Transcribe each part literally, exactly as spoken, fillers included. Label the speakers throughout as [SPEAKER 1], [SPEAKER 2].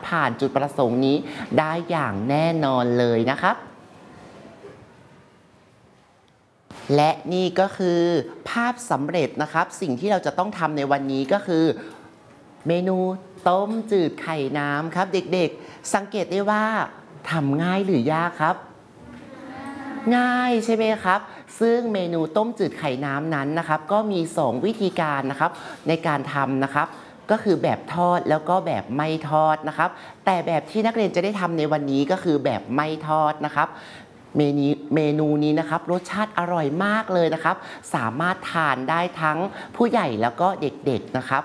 [SPEAKER 1] ผ่านจุดประสงค์นี้ได้อย่างแน่นอนเลยนะครับและนี่ก็คือภาพสำเร็จนะครับสิ่งที่เราจะต้องทำในวันนี้ก็คือเมนูต้มจืดไข่น้ำครับเด็กๆสังเกตได้ว่าทำง่ายหรือยากครับง่ายใช่ไหมครับซึ่งเมนูต้มจืดไข่น้ำนั้นนะครับก็มีสองวิธีการนะครับในการทำนะครับก็คือแบบทอดแล้วก็แบบไม่ทอดนะครับแต่แบบที่นักเรียนจะได้ทำในวันนี้ก็คือแบบไม่ทอดนะครับเมนูเมนูนี้นะครับรสชาติอร่อยมากเลยนะครับสามารถทานได้ทั้งผู้ใหญ่แล้วก็เด็กๆนะครับ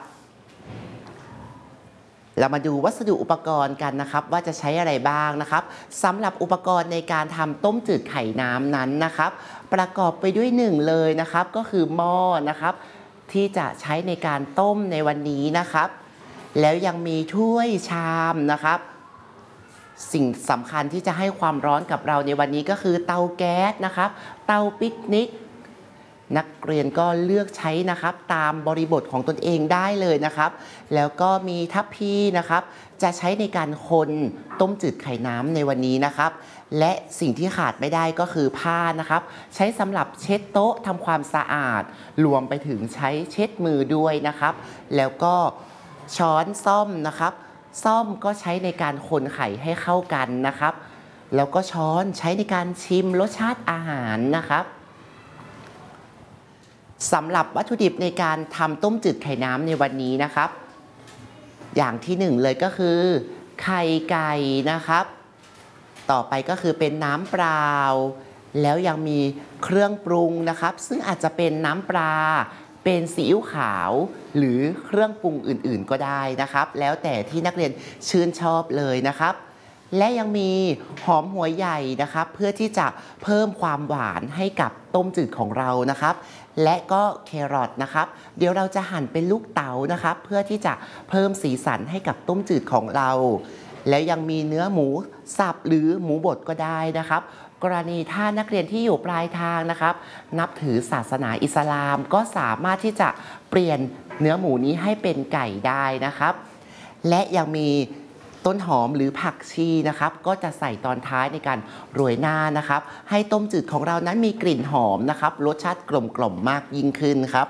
[SPEAKER 1] เรามาดูวัสดุอุปกรณ์กันนะครับว่าจะใช้อะไรบ้างนะครับสำหรับอุปกรณ์ในการทำต้มจืดไข่น้ำนั้นนะครับประกอบไปด้วยหนึ่งเลยนะครับก็คือหม้อนะครับที่จะใช้ในการต้มในวันนี้นะครับแล้วยังมีถ้วยชามนะครับสิ่งสำคัญที่จะให้ความร้อนกับเราในวันนี้ก็คือเตาแก๊สนะครับเตาปิกนิกนักเรียนก็เลือกใช้นะครับตามบริบทของตนเองได้เลยนะครับแล้วก็มีทัพพีนะครับจะใช้ในการคนต้มจืดไข่น้ำในวันนี้นะครับและสิ่งที่ขาดไม่ได้ก็คือผ้านะครับใช้สำหรับเช็ดโต๊ะทำความสะอาดรวมไปถึงใช้เช็ดมือด้วยนะครับแล้วก็ช้อนส้อมนะครับส้อมก็ใช้ในการคนไข่ให้เข้ากันนะครับแล้วก็ช้อนใช้ในการชิมรสชาติอาหารนะครับสำหรับวัตถุดิบในการทำต้มจืดไข่น้ำในวันนี้นะครับอย่างที่หนึ่งเลยก็คือไข่ไก่นะครับต่อไปก็คือเป็นน้ำเปล่าแล้วยังมีเครื่องปรุงนะครับซึ่งอาจจะเป็นน้ำปลาเป็นซีอิ๊วขาวหรือเครื่องปรุงอื่นๆก็ได้นะครับแล้วแต่ที่นักเรียนชื่นชอบเลยนะครับและยังมีหอมหัวใหญ่นะครับเพื่อที่จะเพิ่มความหวานให้กับต้มจืดของเรานะครับและก็แครอทนะครับเดี๋ยวเราจะหั่นเป็นลูกเต๋านะครับเพื่อที่จะเพิ่มสีสันให้กับต้มจืดของเราแล้วยังมีเนื้อหมูสับหรือหมูบดก็ได้นะครับกรณีถ้านักเรียนที่อยู่ปลายทางนะครับนับถือศาสนาอิสลามก็สามารถที่จะเปลี่ยนเนื้อหมูนี้ให้เป็นไก่ได้นะครับและยังมีต้นหอมหรือผักชีนะครับก็จะใส่ตอนท้ายในการโรยหน้านะครับให้ต้มจืดของเรานั้นมีกลิ่นหอมนะครับรสชาติกลมกล่อมมากยิ่งขึ้นครับ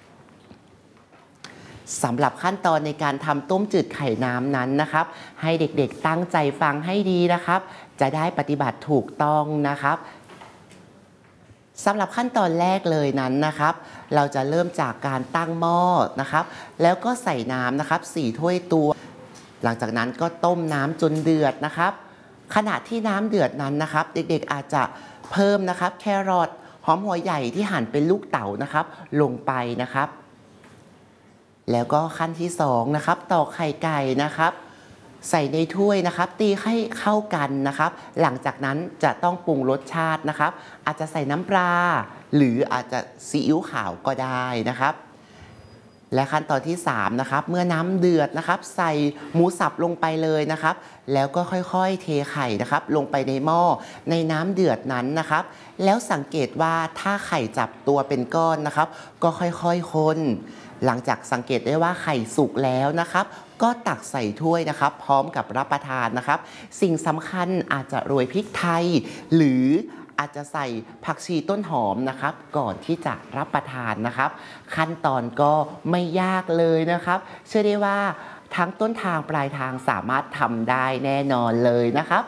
[SPEAKER 1] สำหรับขั้นตอนในการทำต้มจืดไข่น้ำนั้นนะครับให้เด็กๆตั้งใจฟังให้ดีนะครับจะได้ปฏิบัติถูกต้องนะครับสำหรับขั้นตอนแรกเลยนั้นนะครับเราจะเริ่มจากการตั้งหม้อนะครับแล้วก็ใส่น้ำนะครับสี่ถ้วยตวงหลังจากนั้นก็ต้มน้ำจนเดือดนะครับขณะที่น้ำเดือดนั้นนะครับเด็กๆอาจจะเพิ่มนะครับแครอทหอมหัวใหญ่ที่หั่นเป็นลูกเต๋านะครับลงไปนะครับแล้วก็ขั้นที่สองนะครับตอกไข่ไก่นะครับใส่ในถ้วยนะครับตีให้เข้ากันนะครับหลังจากนั้นจะต้องปรุงรสชาตินะครับอาจจะใส่น้ำปลาหรืออาจจะซีอิ๊วขาวก็ได้นะครับและขั้นตอนที่สามนะครับเมื่อน้ำเดือดนะครับใส่หมูสับลงไปเลยนะครับแล้วก็ค่อยๆเทไข่นะครับลงไปในหม้อในน้ำเดือดนั้นนะครับแล้วสังเกตว่าถ้าไข่จับตัวเป็นก้อนนะครับก็ค่อยๆคนหลังจากสังเกตได้ว่าไข่สุกแล้วนะครับก็ตักใส่ถ้วยนะครับพร้อมกับรับประทานนะครับสิ่งสำคัญอาจจะโรยพริกไทยหรืออาจจะใส่ผักชีต้นหอมนะครับก่อนที่จะรับประทานนะครับขั้นตอนก็ไม่ยากเลยนะครับเชื่อได้ว่าทั้งต้นทางปลายทางสามารถทำได้แน่นอนเลยนะครับ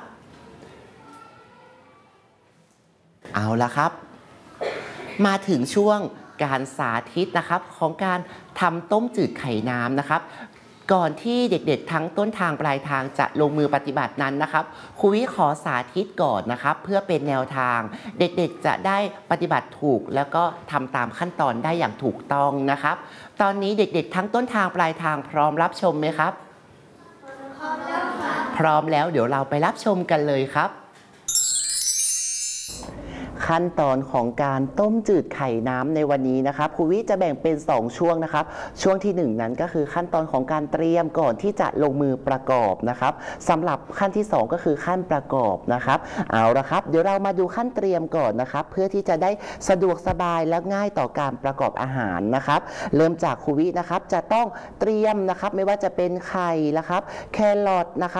[SPEAKER 1] เอาละครับมาถึงช่วงการสาธิตนะครับของการทำต้มจืดไข่น้ำนะครับก่อนที่เด็กๆทั้งต้นทางปลายทางจะลงมือปฏิบัตินั้นนะครับครูวิขอสาธิตก่อนนะครับเพื่อเป็นแนวทางเด็กๆจะได้ปฏิบัติถูกแล้วก็ทำตามขั้นตอนได้อย่างถูกต้องนะครับตอนนี้เด็กๆทั้งต้นทางปลายทางพร้อมรับชมไหมครับพร้อมแล้วค่ะพร้อมแล้วเดี๋ยวเราไปรับชมกันเลยครับขั้นตอนของการต้มจืดไข่น้ำในวันนี้นะครับครูวิจะแบ่งเป็นสองช่วงนะครับช่วงที่หนึ่งนั้นก็คือขั้นตอนของการเตรียมก่อนที่จะลงมือประกอบนะครับสำหรับขั้นที่สองก็คือขั้นประกอบนะครับเอาละครับเดี๋ยวเรามาดูขั้นเตรียมก่อนนะครับเพื่อที่จะได้สะดวกสบายและง่ายต่อการประกอบอาหารนะครับเริ่มจากครูวินะครับจะต้องเตรียมนะครับไม่ว่าจะเป็นไข่นะครับแครอทนะครับ